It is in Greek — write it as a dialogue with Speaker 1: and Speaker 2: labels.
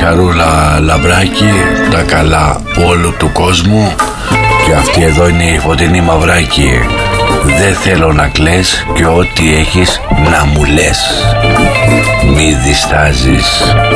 Speaker 1: Χαρούλα Λαμπράκη, τα καλά όλου του κόσμου. Και αυτή εδώ είναι η Φωτεινή Μαυράκη. Δεν θέλω να κλαις και ό,τι έχεις να μου λες. Μη διστάζεις.